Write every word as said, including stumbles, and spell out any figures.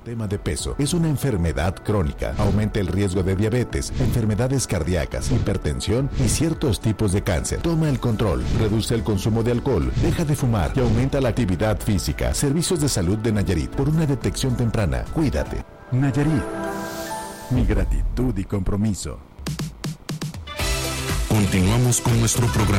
Tema de peso. Es una enfermedad crónica. Aumenta el riesgo de diabetes, enfermedades cardíacas, hipertensión y ciertos tipos de cáncer. Toma el control. Reduce el consumo de alcohol. Deja de fumar y aumenta la actividad física. Servicios de salud de Nayarit. Por una detección temprana. Cuídate. Nayarit. Mi gratitud y compromiso. Continuamos con nuestro programa.